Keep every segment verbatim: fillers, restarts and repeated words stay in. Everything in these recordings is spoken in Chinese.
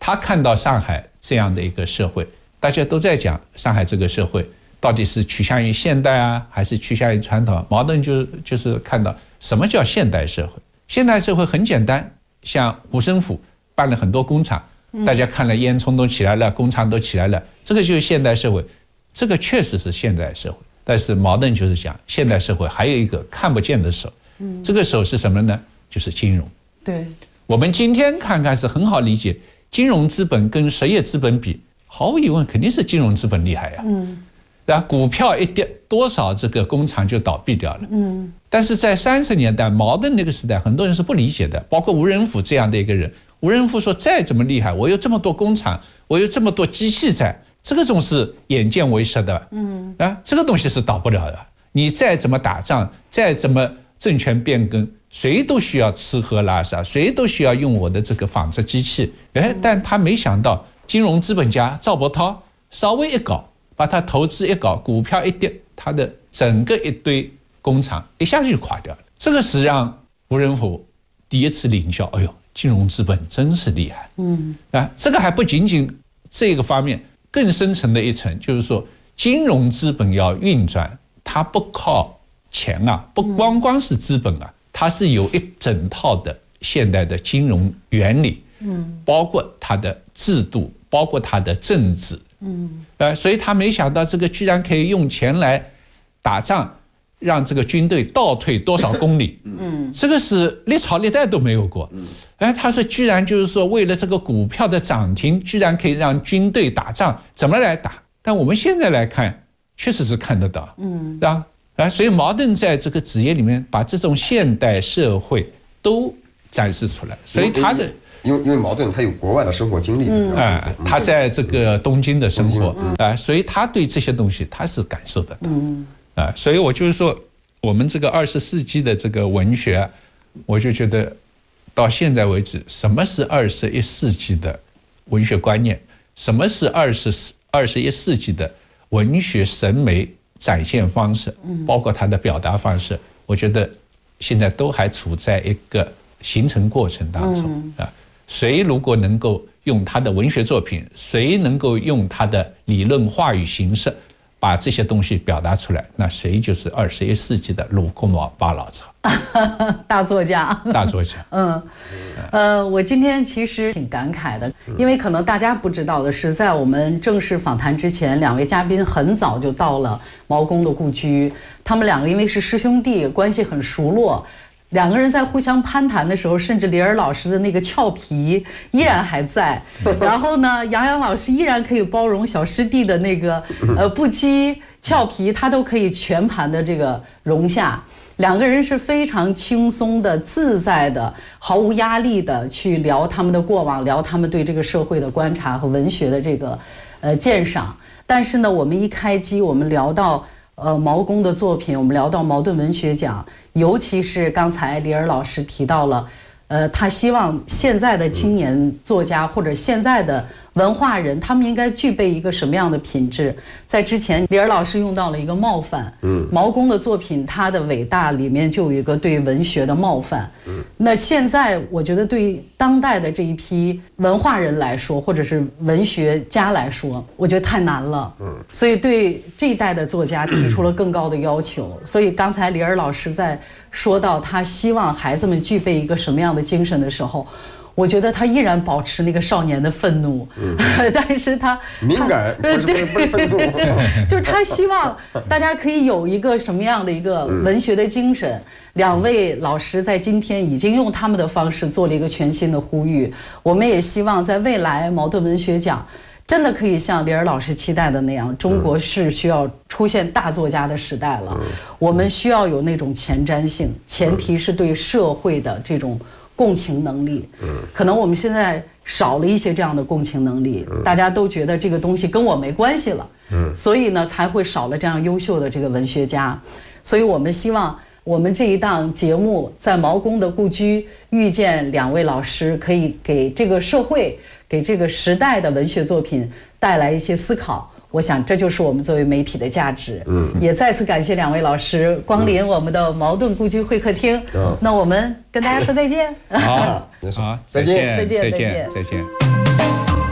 他看到上海这样的一个社会，大家都在讲上海这个社会到底是趋向于现代啊，还是趋向于传统？矛盾就就是看到什么叫现代社会。现代社会很简单，像胡申府办了很多工厂，大家看了烟囱都起来了，工厂都起来了，这个就是现代社会，这个确实是现代社会。但是矛盾就是讲，现代社会还有一个看不见的手，这个手是什么呢？就是金融。 对，我们今天看看是很好理解，金融资本跟实业资本比，毫无疑问肯定是金融资本厉害呀。嗯，然后股票一跌，多少这个工厂就倒闭掉了。嗯，但是在三十年代茅盾那个时代，很多人是不理解的，包括吴仁甫这样的一个人。吴仁甫说：“再怎么厉害，我有这么多工厂，我有这么多机器在，这个总是眼见为实的。嗯，啊，这个东西是倒不了的。你再怎么打仗，再怎么政权变更，谁都需要吃喝拉撒，谁都需要用我的这个纺织机器。哎，但他没想到，金融资本家赵伯韬稍微一搞，把他投资一搞，股票一跌，他的整个一堆工厂一下子就垮掉了。这个是让吴仁甫第一次领教，哎呦。”金融资本真是厉害，嗯啊，这个还不仅仅这个方面，更深层的一层就是说，金融资本要运转，它不靠钱啊，不光光是资本啊，它是有一整套的现代的金融原理，嗯，包括它的制度，包括它的政治，嗯，呃，所以他没想到这个居然可以用钱来打仗。让这个军队倒退多少公里？嗯，这个是历朝历代都没有过。哎，他说居然就是说，为了这个股票的涨停，居然可以让军队打仗，怎么来打？但我们现在来看，确实是看得到。嗯，啊，啊，所以茅盾在这个子夜里面把这种现代社会都展示出来，所以他的。 因为因为茅盾他有国外的生活经历， 嗯，哎，他在这个东京的生活，啊，所以他对这些东西他是感受得到。嗯。啊，所以我就是说，我们这个二十世纪的这个文学，我就觉得到现在为止，什么是二十一世纪的文学观念，什么是二十二十一世纪的文学审美展现方式，包括它的表达方式，我觉得现在都还处在一个形成过程当中啊。谁如果能够用他的文学作品，谁能够用他的理论话语形式。把这些东西表达出来，那谁就是二十一世纪的鲁库马巴老巢大作家， 大作家。 嗯，呃，我今天其实挺感慨的，因为可能大家不知道的是，在我们正式访谈之前，两位嘉宾很早就到了毛公的故居，他们两个因为是师兄弟，关系很熟络。两个人在互相攀谈的时候，甚至李尔老师的那个俏皮依然还在。然后呢，杨洋老师依然可以包容小师弟的那个呃不羁俏皮，他都可以全盘的这个容下。两个人是非常轻松的、自在的、毫无压力的去聊他们的过往，聊他们对这个社会的观察和文学的这个呃鉴赏。但是呢，我们一开机，我们聊到。呃，毛公的作品，我们聊到茅盾文学奖，尤其是刚才李尔老师提到了，呃，他希望现在的青年作家或者现在的文化人，他们应该具备一个什么样的品质？在之前，李尔老师用到了一个冒犯。嗯，毛公的作品，他的伟大里面就有一个对文学的冒犯。嗯，那现在我觉得对当代的这一批文化人来说，或者是文学家来说，我觉得太难了。嗯，所以对这一代的作家提出了更高的要求。所以刚才李尔老师在说到他希望孩子们具备一个什么样的精神的时候。我觉得他依然保持那个少年的愤怒，嗯、但是他敏感，不是不是不是愤怒， 就是他希望大家可以有一个什么样的一个文学的精神。嗯、两位老师在今天已经用他们的方式做了一个全新的呼吁，我们也希望在未来茅盾文学奖真的可以像李尔老师期待的那样，中国是需要出现大作家的时代了，嗯、我们需要有那种前瞻性，前提是对社会的这种。共情能力，可能我们现在少了一些这样的共情能力，大家都觉得这个东西跟我没关系了，所以呢才会少了这样优秀的这个文学家。所以我们希望我们这一档节目在毛公的故居遇见两位老师，可以给这个社会、给这个时代的文学作品带来一些思考。我想这就是我们作为媒体的价值。嗯，也再次感谢两位老师光临我们的茅盾故居会客厅。嗯，那我们跟大家说再见。 好，好，再见， 再见， 再见，再见。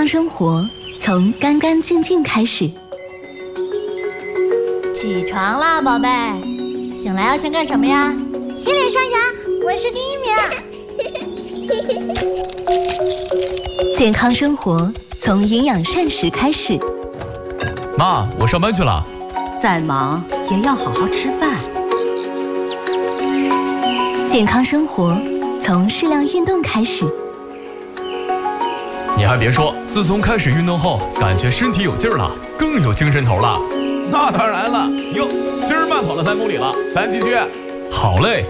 康生活从干干净净开始。 起床啦，宝贝！醒来要先干什么呀？洗脸刷牙，我是第一名。 健康生活从营养膳食开始。 妈，我上班去了。 再忙也要好好吃饭。 健康生活从适量运动开始。 你还别说，自从开始运动后，感觉身体有劲儿了，更有精神头了。 那当然了，哟，今儿慢跑了三公里了，咱继续。 好嘞。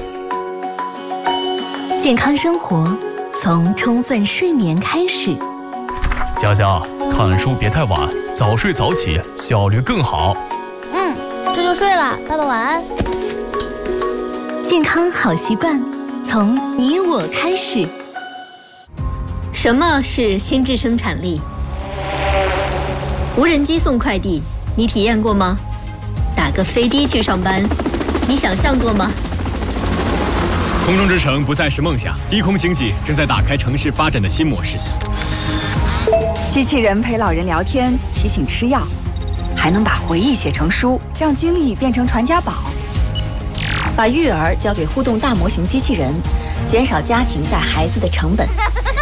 健康生活从充分睡眠开始。 佳佳，看书别太晚，早睡早起，效率更好。 嗯，这就睡了，爸爸晚安。 健康好习惯从你我开始。 什么是心智生产力？无人机送快递，你体验过吗？打个飞的去上班，你想象过吗？ 空中之城不再是梦想，低空经济正在打开城市发展的新模式。 机器人陪老人聊天，提醒吃药，还能把回忆写成书，让经历变成传家宝。把育儿交给互动大模型机器人，减少家庭带孩子的成本。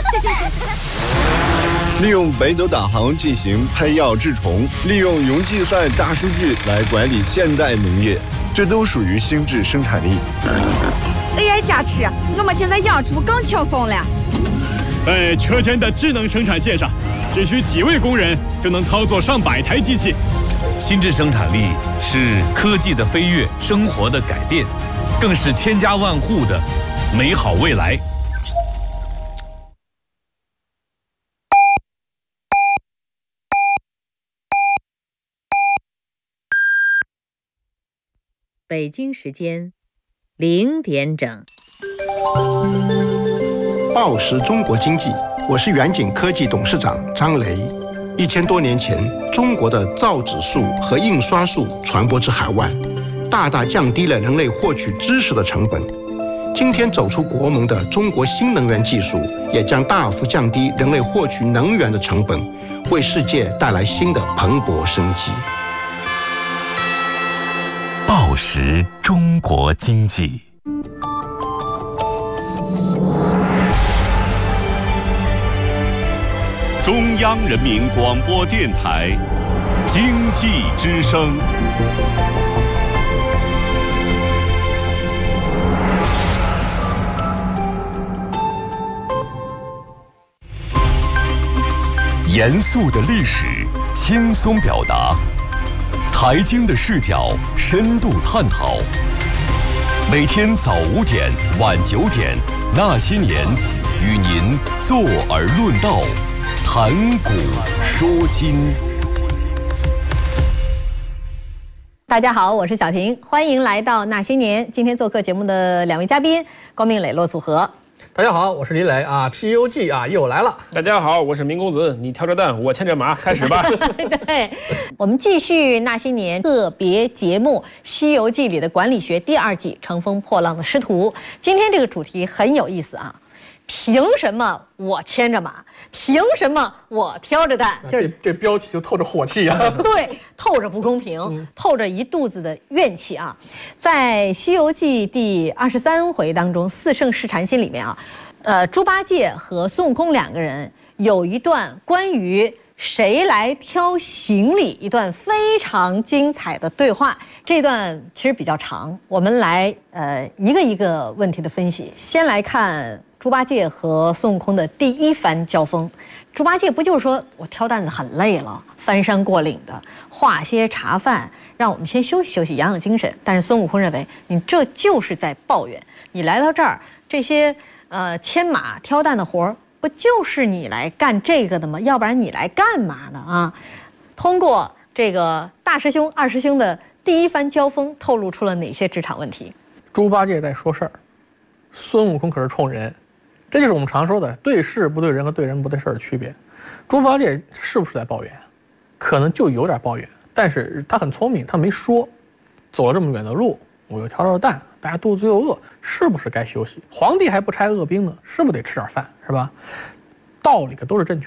利用北斗导航进行配药治虫，利用云计算大数据来管理现代农业，这都属于心智生产力。 A I 加持，我们现在养猪更轻松了。 在车间的智能生产线上，只需几位工人就能操作上百台机器。 心智生产力是科技的飞跃，生活的改变，更是千家万户的美好未来。 北京时间零点整。 报时中国经济，我是远景科技董事长张雷。一千多年前，中国的造纸术和印刷术传播至海外，大大降低了人类获取知识的成本。今天走出国门的中国新能源技术，也将大幅降低人类获取能源的成本，为世界带来新的蓬勃生机。 报时中国经济。 中央人民广播电台经济之声。 严肃的历史，轻松表达；财经的视角，深度探讨。每天早五点，晚九点，那些年，与您坐而论道。谈古说今。 大家好，我是小婷，欢迎来到那些年。今天做客节目的两位嘉宾，高明磊、骆组合。 大家好，我是李磊啊，《西游记》啊又来了。 大家好，我是明公子，你挑着担，我牵着马，开始吧。 对，我们继续那些年特别节目《西游记》里的管理学第二季，乘风破浪的师徒。今天这个主题很有意思啊。凭什么我牵着马？凭什么我挑着担？ 就是这这标题就透着火气啊！ 对，透着不公平，嗯、透着一肚子的怨气啊！在《西游记》第二十三回当中，四圣试禅心里面啊，呃，猪八戒和孙悟空两个人有一段关于谁来挑行李一段非常精彩的对话。这段其实比较长，我们来呃一个一个问题的分析。先来看猪八戒和孙悟空的第一番交锋。猪八戒不就是说我挑担子很累了，翻山过岭的，化些茶饭，让我们先休息休息，养养精神。但是孙悟空认为你这就是在抱怨，你来到这儿这些呃牵马挑担的活儿，不就是你来干这个的吗？要不然你来干嘛呢啊？通过这个大师兄二师兄的第一番交锋，透露出了哪些职场问题？ 猪八戒在说事儿，孙悟空可是冲人。这就是我们常说的对事不对人和对人不对事的区别。猪八戒是不是在抱怨？可能就有点抱怨，但是他很聪明，他没说。走了这么远的路，我又挑着担，大家肚子又饿，是不是该休息？皇帝还不差饿兵呢，是不是得吃点饭，是吧？道理可都是正确的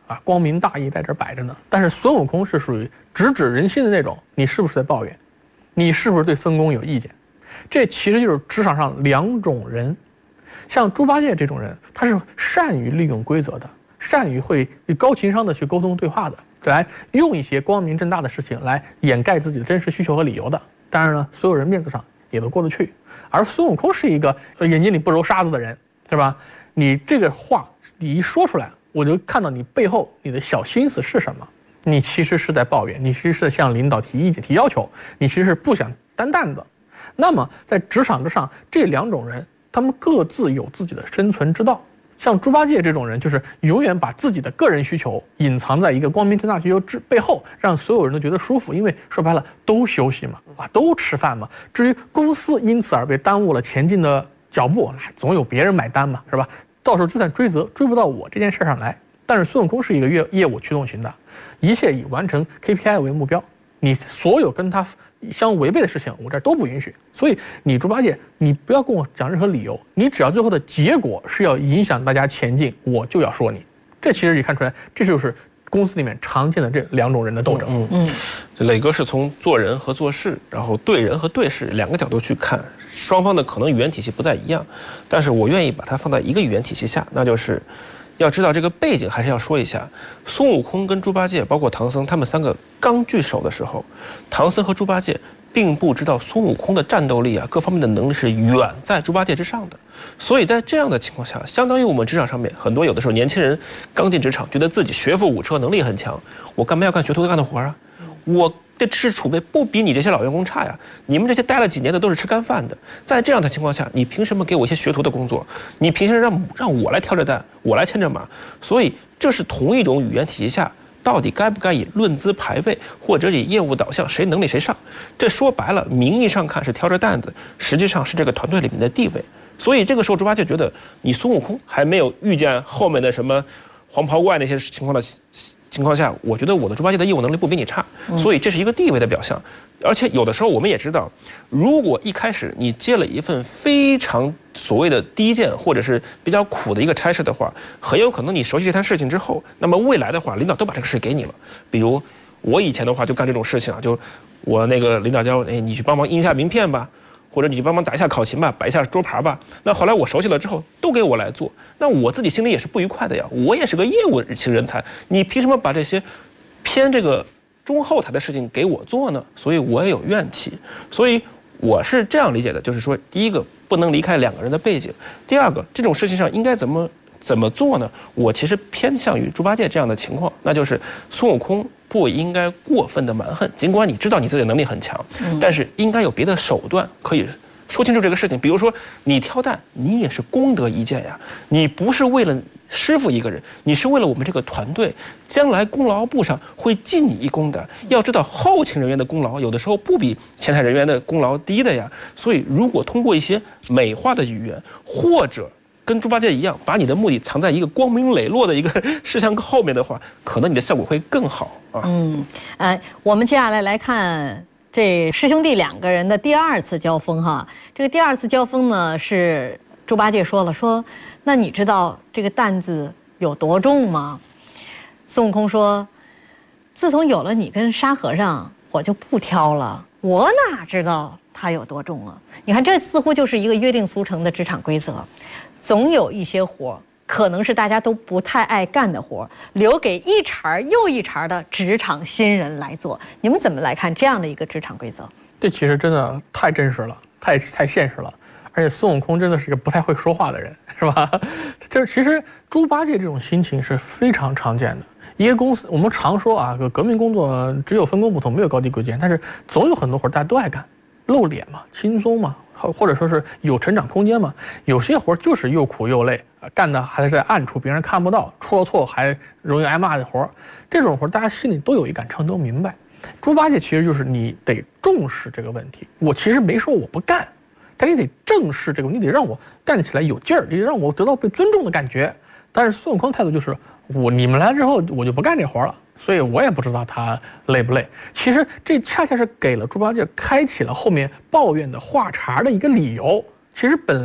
啊，光明大义在这摆着呢。但是孙悟空是属于直指人心的那种，你是不是在抱怨？你是不是对分工有意见？这其实就是职场上两种人。像猪八戒这种人，他是善于利用规则的，善于会高情商的去沟通对话的，来用一些光明正大的事情来掩盖自己的真实需求和理由的。当然呢，所有人面子上也都过得去。而孙悟空是一个眼睛里不揉沙子的人，是吧？你这个话你一说出来，我就看到你背后你的小心思是什么。你其实是在抱怨，你其实是向领导提意见、提要求，你其实是不想担担子。那么在职场之上，这两种人，他们各自有自己的生存之道。像猪八戒这种人，就是永远把自己的个人需求隐藏在一个光明正大需求之背后，让所有人都觉得舒服。因为说白了，都休息嘛，啊，都吃饭嘛。至于公司因此而被耽误了前进的脚步，总有别人买单嘛，是吧？到时候就算追责，追不到我这件事上来。但是孙悟空是一个业业务驱动型的，一切以完成 K P I 为目标。你所有跟他相违背的事情，我这都不允许。所以你猪八戒，你不要跟我讲任何理由，你只要最后的结果是要影响大家前进，我就要说你。这其实你看出来，这就是公司里面常见的这两种人的斗争。 嗯嗯，这磊哥是从做人和做事，然后对人和对事两个角度去看，双方的可能语言体系不太一样，但是我愿意把它放在一个语言体系下，那就是要知道这个背景，还是要说一下，孙悟空跟猪八戒，包括唐僧，他们三个刚聚首的时候，唐僧和猪八戒并不知道孙悟空的战斗力啊，各方面的能力是远在猪八戒之上的。所以在这样的情况下，相当于我们职场上面很多有的时候年轻人刚进职场，觉得自己学富五车，能力很强，我干嘛要干学徒干的活啊？我的知识储备不比你这些老员工差呀，你们这些待了几年的都是吃干饭的。在这样的情况下，你凭什么给我一些学徒的工作？你凭什么让让我来挑着担，我来牵着马？所以这是同一种语言体系下，到底该不该以论资排辈，或者以业务导向，谁能力谁上？这说白了，名义上看是挑着担子，实际上是这个团队里面的地位。所以这个时候，猪八戒觉得你孙悟空还没有遇见后面的什么黄袍怪那些情况的情况下，我觉得我的猪八戒的业务能力不比你差，所以这是一个地位的表象。而且有的时候我们也知道，如果一开始你接了一份非常所谓的低贱或者是比较苦的一个差事的话，很有可能你熟悉这摊事情之后，那么未来的话，领导都把这个事给你了。比如我以前的话就干这种事情啊，就我那个领导叫哎你去帮忙印一下名片吧，或者你去帮忙打一下考勤吧，摆一下桌牌吧。那后来我熟悉了之后，都给我来做，那我自己心里也是不愉快的呀。我也是个业务型人才，你凭什么把这些偏这个中后台的事情给我做呢？所以我也有怨气。所以我是这样理解的，就是说，第一个不能离开两个人的背景，第二个这种事情上应该怎么怎么做呢？我其实偏向于猪八戒这样的情况，那就是孙悟空不应该过分的蛮横，尽管你知道你自己的能力很强，但是应该有别的手段可以说清楚这个事情。比如说你挑担，你也是功德一件呀，你不是为了师傅一个人，你是为了我们这个团队，将来功劳簿上会记你一功的。要知道后勤人员的功劳有的时候不比前台人员的功劳低的呀。所以如果通过一些美化的语言，或者跟猪八戒一样，把你的目的藏在一个光明磊落的一个事项后面的话，可能你的效果会更好啊。 嗯，呃，我们接下来来看这师兄弟两个人的第二次交锋哈。这个第二次交锋呢，是猪八戒说了说，那你知道这个担子有多重吗？孙悟空说，自从有了你跟沙和尚，我就不挑了，我哪知道它有多重啊？你看，这似乎就是一个约定俗成的职场规则。总有一些活可能是大家都不太爱干的活，留给一茬又一茬的职场新人来做。你们怎么来看这样的一个职场规则？ 这其实真的太真实了，太太现实了。而且孙悟空真的是一个不太会说话的人，是吧？就是其实猪八戒这种心情是非常常见的。一个公司，我们常说啊，革命工作只有分工不同，没有高低贵贱，但是总有很多活大家都爱干，露脸嘛，轻松嘛，或者说是有成长空间嘛。有些活就是又苦又累，干的还是在暗处，别人看不到，出了错还容易挨骂的活。这种活大家心里都有一杆秤，都明白。猪八戒其实就是你得重视这个问题。我其实没说我不干，但你得正视这个，你得让我干起来有劲儿，你得让我得到被尊重的感觉。但是孙悟空态度就是，我你们来之后我就不干这活了，所以我也不知道他累不累。其实这恰恰是给了猪八戒开启了后面抱怨的话茬的一个理由。其实本